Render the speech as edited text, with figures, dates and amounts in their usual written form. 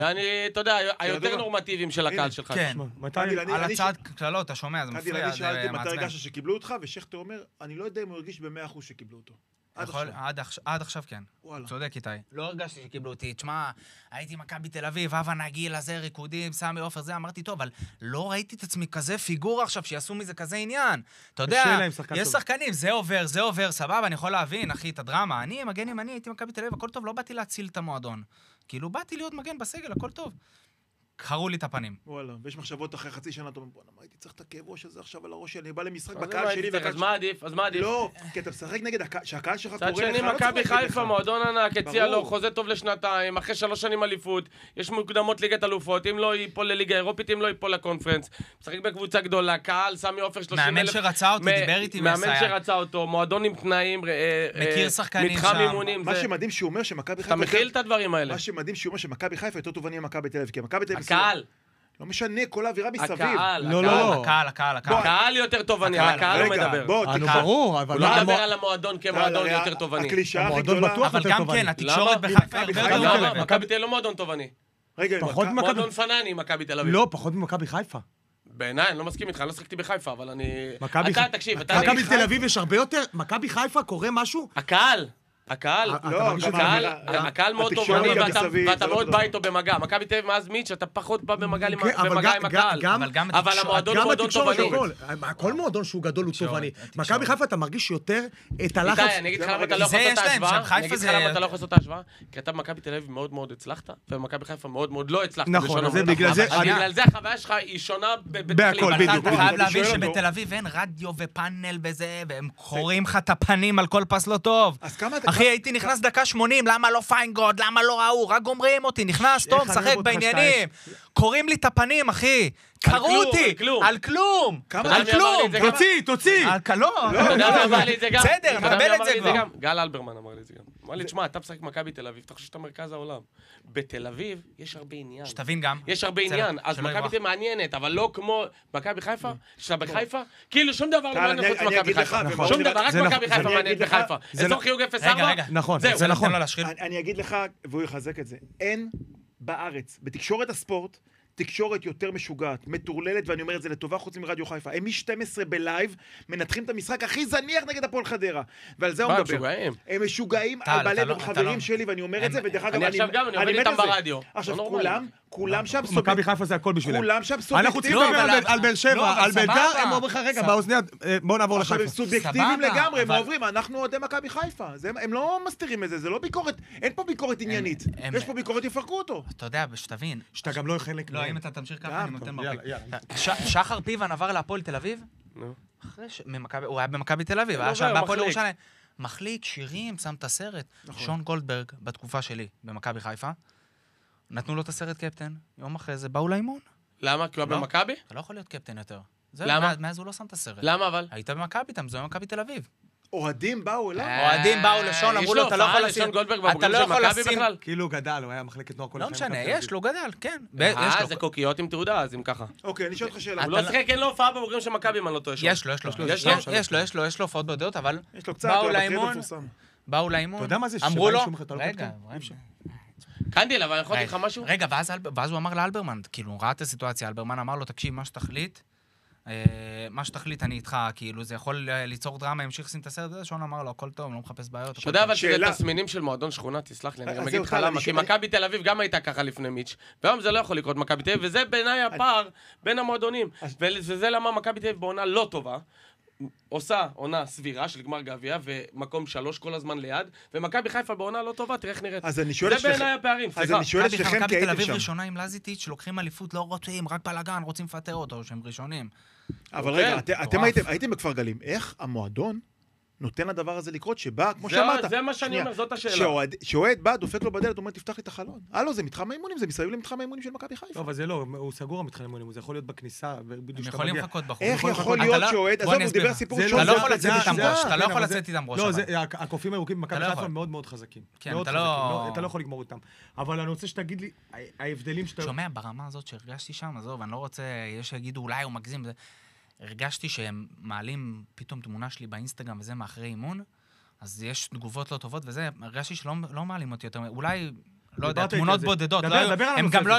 אני, אתה יודע, היותר נורמטיביים של הקהל שלך. כן, על הצד כללות, אתה שומע, זה מפריע, אני שאלתי מתי הרגשת שקיבלו אותך, ושכטר אומר, אני לא יודע אם הוא הרגיש ב100% שקיבלו אותו. עד עכשיו כן, צודק איתי. לא הרגשתי שקיבלו אותי, תשמע, הייתי מכבי תל אביב, אבא נגיל, הזה, ריקודים, סמי עופר, זה, אמרתי טוב, אבל לא ראיתי את עצמי כזה פיגורה עכשיו, שיעשו מזה כזה עניין. אתה יודע, יש שחקנים, זה עובר, סבבה, אני יכול להבין, אחי, את הדרמה. אני מגן ימני, הייתי מכבי תל אביב, הכל טוב, לא באתי להציל את המועדון. כאילו, באתי להיות מגן בסגל, הכל טוב. קראו לי את הפנים. וואלה, ויש מחשבות אחרי חצי שנה, אתה אומר, בוא, הייתי צריך את הכאב ראש הזה עכשיו על הראש, אני בא למשחק בקהל שלי, אז מה עדיף? לא, כי אתה משחק נגד, שהקהל שלך קורא לך, צד שני, מכבי חיפה, מועדון ענק, הציע לו חוזה טוב לשנתיים, אחרי 3 שנים אליפות, יש מוקדמות ליגת אלופות, אם לא ייפול לליגה אירופית, אם לא ייפול לקונפרנס, משחק בקבוצה גדולה, קהל, סמי עופר 30,000. מאמן שרצה אותי, דיבר איתי מאמן שרצה אותו, מועדון עם תנאים, מכיר שחקנים מתחם שם. אימונים. מה שמדהים שהוא אומר שמכבי חיפה, אתה מכיל את הדברים האלה. מה שמדהים שהוא אומר שמכבי חיפה יותר טובעני ממכבי תל אביב, כי מכבי תל אביב הקהל. לא משנה, כל האווירה מסביב. הקהל יותר טובעני, הקהל לא מדבר. ברור, אבל הוא לא מדבר על המועדון כמועדון יותר טובעני. הקלישה הכי גדולה. אבל גם כן, התקשורת בחיפה למה? מכבי תל אביב לא מועדון טובעני. רגע, מועדון פנני, מכבי תל אביב. לא, פחות ממכבי חיפה. בעיניי, אני לא מסכים איתך, אני לא שחקתי בחיפה, אבל אני... אתה, תקשיב, מכבי תל אביב יש הרבה יותר, מכבי חיפה קורה משהו? הקהל מאוד טובעני, ואתה מאוד בא איתו במגע. מכבי תל אביב מאז מיץ', אתה פחות בא במגע עם הקהל. אבל המועדון הוא מועדון טובעני. כל מועדון שהוא גדול הוא טובעני. מכבי חיפה אתה מרגיש יותר את הלחץ... אני אגיד לך למה אתה לא יכול לעשות את ההשוואה. כי אתה במכבי תל אביב מאוד מאוד הצלחת, ובמכבי חיפה מאוד מאוד לא הצלחת. נכון, זה בגלל זה... בגלל זה החוויה שלך היא שונה בהכל, בדיוק. אתה חייב להבין שבתל אביב אין רדיו ופאנל וזה, והם קוראים לך את הפנים על כל פס לא טוב. אחי, הייתי נכנס דקה 80, למה לא פיינגוד, למה לא ראו, רק גומרים אותי, נכנס, טוב, שחק בעניינים. קוראים לי את הפנים, אחי. קראו אותי, על כלום. על כלום. תוציא. לא. בסדר, מקבל את זה כבר. גל אלברמן אמר לי את זה גם. אמר לי, תשמע, אתה משחק מכבי תל אביב, אתה חושב שאתה מרכז העולם. בתל אביב יש הרבה עניין. שתבין גם. יש הרבה עניין, אז מכבי תל מעניינת, אבל לא כמו מכבי חיפה, שאתה בחיפה, כאילו שום דבר לא מעניין חוץ מכבי חיפה. שום דבר, רק מכבי חיפה מעניין בחיפה. אזור חיוג 0-4. נכון, זה נכון. אני אגיד לך, והוא יחזק את זה, אין בארץ, בתקשורת הספורט, תקשורת יותר משוגעת, מטורללת, ואני אומר את זה לטובה חוץ מרדיו חיפה. הם מ-12 בלייב מנתחים את המשחק הכי זניח נגד הפועל חדרה. ועל זה הוא מדבר. הם משוגעים על בלב, הם חברים שלי, ואני אומר את זה, ודרך אגב, אני עכשיו גם, אני עובד איתם ברדיו. עכשיו, כולם שם מכבי חיפה זה הכל בשבילם. כולם שם סובייקטיביים. אנחנו צריכים לדבר על באר שבע, על בית"ר, הם אומרים לך, רגע, באוזניה, בוא נעבור לחיפה. עכשיו הם סובייקטיביים לגמרי, הם עוברים, אנחנו אוהדי מכבי חיפה. הם לא מסתירים את זה, זה לא ביקורת, אין פה ביקורת עניינית. יש פה ביקורת, יפרקו אותו. אתה יודע, שתבין. שאתה גם לא חלק. לא, אם אתה תמשיך ככה, אני נותן מרפיק. שחר פיבן עבר להפועל תל אביב? הוא היה במכבי תל אביב, היה שם בהפועל ירושלים. מחליק, שירים, שם את הסרט. שון גולדברג, בתקופה שלי, במכבי חיפה, נתנו לו את הסרט קפטן. יום אחרי זה באו לאימון. למה? כי הוא היה במכבי? אתה לא יכול להיות קפטן יותר. למה? מאז הוא לא שם את הסרט. למה אבל? היית במכבי, אתה מזוהה במכבי תל אביב. אוהדים באו אליו? אוהדים באו לשון, אמרו לו, אתה לא יכול לשים... אתה לא יכול לשים... כאילו הוא גדל, הוא היה מחלקת נוער כל החיים. לא משנה, יש לו גדל, כן. זה קוקיות עם תעודה, אז אם ככה. אוקיי, אני שואל אותך שאלה. הוא לא שחק, אין לו הופעה בבוגרים של מכבי, אם אני לא טועה. יש לו הופעות בודדות, אבל... יש לו קצת, באו לאימון, אתה יודע מה זה? אמרו לו... רגע, קנדיל, אבל אני יכול להגיד לך משהו? רגע, ואז הוא אמר לאלברמן, כאילו, הוא ראה את הסיטואציה, אלברמן אמר לו, תקשיב, מה שתחליט אני איתך, כאילו, זה יכול ליצור דרמה, ימשיך לשים את הסרט הזה, שון אמר לו, הכל טוב, לא מחפש בעיות. אתה יודע אבל שזה תסמינים של מועדון שכונה, תסלח לי, אני גם אגיד לך למה, כי מכבי תל אביב גם הייתה ככה לפני מיץ', והיום זה לא יכול לקרות מכבי תל אביב, וזה בעיניי הפער בין המועדונים, וזה למה מכבי תל אביב בעונה לא טובה, עושה עונה סבירה של גמר גביע ומקום 3 כל הזמן ליד, ומכבי חיפה בעונה לא טובה, תראה איך נראית. זה בעיניי הפערים, סליחה. אז אני שואל אצלכם כי הייתם שם. מכבי תל אביב ראשונה עם לזיטיץ' שלוקחים אליפות, לא רוצים, רק בלגן, רוצים לפטר אותו, שהם ראשונים. אבל רגע, אתם הייתם בכפר גלים, איך המועדון נותן לדבר הזה לקרות, שבא, כמו שאמרת... זה מה שאני אומר, זאת השאלה. שאוהד בא, דופק לו בדלת, אומר, תפתח לי את החלון. הלו, זה מתחם האימונים, זה מסביב למתחם האימונים של מכבי חיפה. לא, אבל זה לא, הוא סגור המתחם האימונים, זה יכול להיות בכניסה, הם יכולים לחכות בחוץ. איך יכול להיות שאוהד, עזוב, הוא דיבר סיפור אתה לא יכול לצאת איתם ראש, אתה לא יכול לצאת איתם ראש. לא, הקופים הירוקים במכבי חיפה מאוד מאוד חזקים. כן, אתה לא יכול לגמור איתם. אבל אני רוצה שתגיד לי, ההבדלים שאתה... שומע, ברמה הזאת שהרגשתי שם, עזוב, אני לא רוצה, יש שיגידו, אולי הוא מגזים. הרגשתי שהם מעלים פתאום תמונה שלי באינסטגרם וזה מאחרי אימון, אז יש תגובות לא טובות וזה, הרגשתי שלא מעלים אותי יותר, אולי, לא יודע, תמונות בודדות, הם גם לא